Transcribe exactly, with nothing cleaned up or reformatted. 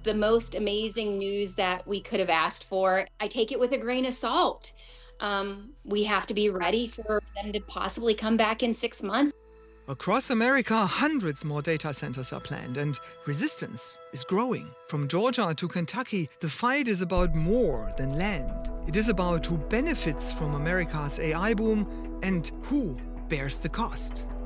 the most amazing news that we could have asked for. I take it with a grain of salt. Um, we have to be ready for them to possibly come back in six months. Across America, hundreds more data centers are planned, and resistance is growing. From Georgia to Kentucky, the fight is about more than land. It is about who benefits from America's A I boom and who bears the cost.